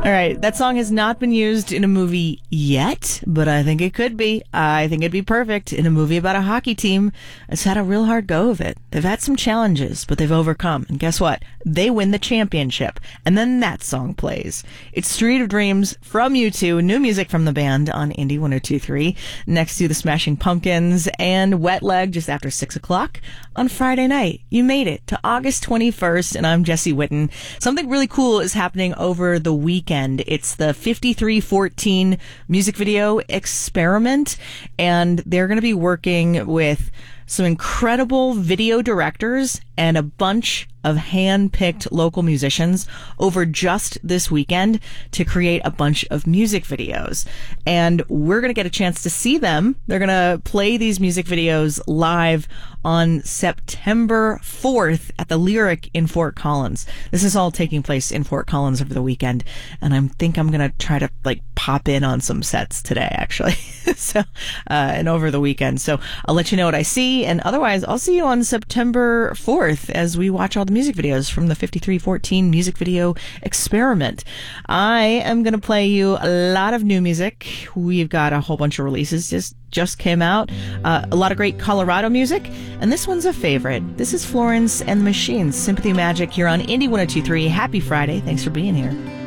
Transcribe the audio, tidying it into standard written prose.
All right, that song has not been used in a movie yet, but I think it could be. I think it'd be perfect in a movie about a hockey team that's had a real hard go of it. They've had some challenges, but they've overcome. And guess what? They win the championship. And then that song plays. It's Street of Dreams from U2, new music from the band on Indie 102.3, next to the Smashing Pumpkins and Wet Leg just after 6 o'clock on Friday night. You made it to August 21st, and I'm Jesse Whitten. Something really cool is happening over the weekend. It's the 5314 music video experiment, and they're going to be working with some incredible video directors and a bunch of hand-picked local musicians over just this weekend to create a bunch of music videos. And we're going to get a chance to see them. They're going to play these music videos live on September 4th at the Lyric in Fort Collins. This is all taking place in Fort Collins over the weekend, and I think I'm going to try to pop in on some sets today, actually. And over the weekend. So I'll let you know what I see, and otherwise I'll see you on September 4th as we watch all the music videos from the 5314 music video experiment. I am going to play you a lot of new music. We've got a whole bunch of releases just came out. A lot of great Colorado music, and this one's a favorite. This is Florence and the Machine, Sympathy Magic, here on Indie 102.3. Happy Friday. Thanks for being here.